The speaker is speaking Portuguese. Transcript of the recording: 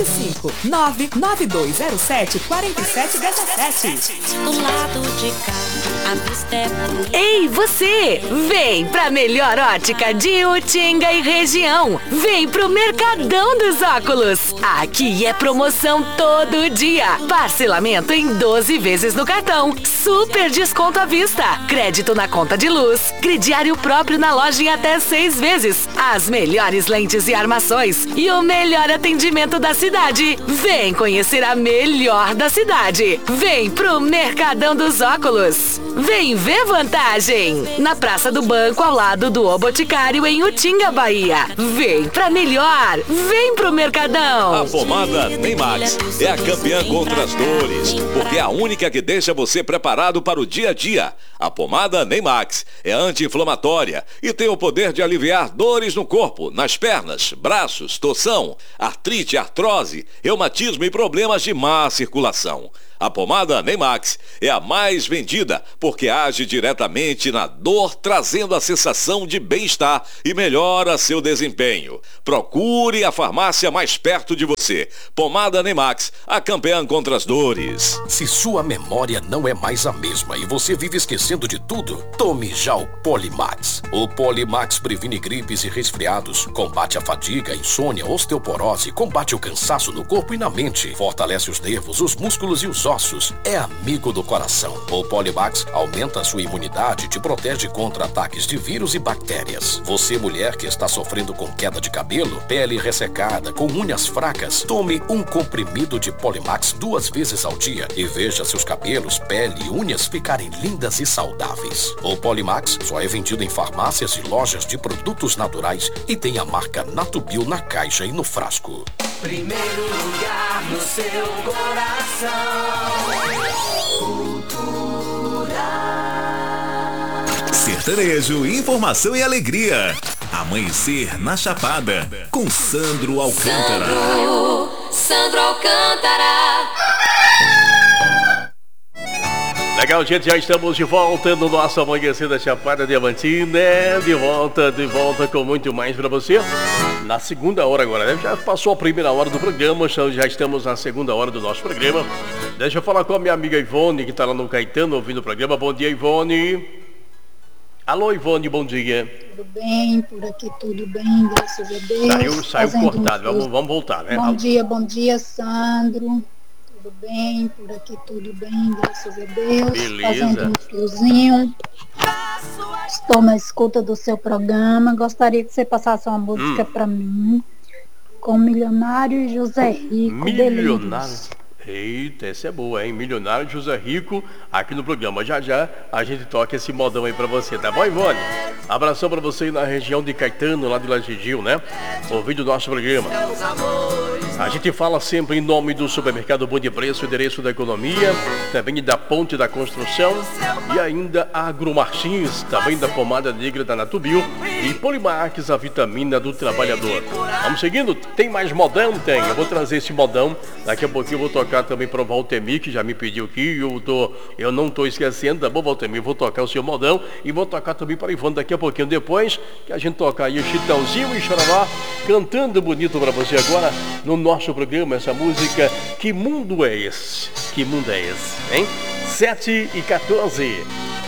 25 99207-4717. Do lado de cá, a vista é bonita. Ei, você! Vem pra melhor ótica de Utinga e região. Vem pro Mercadão dos Óculos. Aqui é promoção todo dia. Parcelamento em 12 vezes no cartão. Super desconto à vista. Crédito na conta de luz. Crediário próprio na loja em até 6 vezes. As melhores lentes e armações. E o melhor atendimento da cidade. Vem conhecer a melhor da cidade. Vem pro Mercadão dos Óculos. Vem ver vantagem. Na Praça do Banco, ao lado do O Boticário, em Utinga, Bahia. Vem pra melhor. Vem pro Mercadão. A pomada Neymax é a campeã contra as dores, porque é a única que deixa você preparado para o dia a dia. A pomada Neymax é anti-inflamatória e tem o poder de aliviar dores no corpo, nas pernas, braços, torção, artrite, artrose, reumatismo e problemas de má circulação. A pomada Neymax é a mais vendida porque age diretamente na dor, trazendo a sensação de bem-estar e melhora seu desempenho. Procure a farmácia mais perto de você. Pomada Neymax, a campeã contra as dores. Se sua memória não é mais a mesma e você vive esquecendo de tudo, tome já o Polimax. O Polimax previne gripes e resfriados, combate a fadiga, insônia, osteoporose, combate o cansaço no corpo e na mente, fortalece os nervos, os músculos e os ossos. É amigo do coração. O Polimax aumenta a sua imunidade e te protege contra ataques de vírus e bactérias. Você, mulher que está sofrendo com queda de cabelo, pele ressecada, com unhas fracas, tome um comprimido de Polimax 2 vezes ao dia e veja seus cabelos, pele e unhas ficarem lindas e saudáveis. O Polimax só é vendido em farmácias e lojas de produtos naturais e tem a marca Natubio na caixa e no frasco. Primeiro lugar no seu coração. Cultura. Sertanejo, informação e alegria. Amanhecer na Chapada, com Sandro Alcântara. Sandro Alcântara. Legal, gente, já estamos de volta no nosso Amanhecer da Chapada Diamantina. De volta com muito mais pra você. Na segunda hora agora, né? Já passou a primeira hora do programa, já estamos na segunda hora do nosso programa. Deixa eu falar com a minha amiga Ivone, que tá lá no Caetano ouvindo o programa. Bom dia, Ivone. Alô, Ivone, bom dia. Tudo bem, por aqui tudo bem, graças a Deus. Saiu cortado, vamos voltar, né? Bom dia, Sandro. Tudo bem, por aqui tudo bem, graças a Deus. Beleza. Fazendo um friozinho. Estou na escuta do seu programa. Gostaria que você passasse uma música para mim com Milionário e José Rico. Milionário. Eita, essa é boa, hein? Milionário José Rico aqui no programa. Já a gente toca esse modão aí pra você, tá bom, Ivone? Abração pra você aí na região de Caetano, lá de Lajedio, né? Ouvindo o nosso programa. A gente fala sempre em nome do Supermercado Bom de Preço, endereço da economia, também da Ponte da Construção e ainda Agromartins, também da Pomada Negra da Natubio e Polimax, a vitamina do trabalhador. Vamos seguindo? Tem mais modão? Tem. Eu vou trazer esse modão. Daqui a pouquinho eu vou tocar também para o Valtemir, que já me pediu aqui. Eu não estou esquecendo, tá bom, Valtemir? Vou tocar o seu modão e vou tocar também para Ivone daqui a pouquinho depois, que a gente tocar aí o Chitãozinho e Chororó, cantando bonito para você agora no nosso programa, essa música Que Mundo é Esse? Que mundo é esse, hein? 7h14.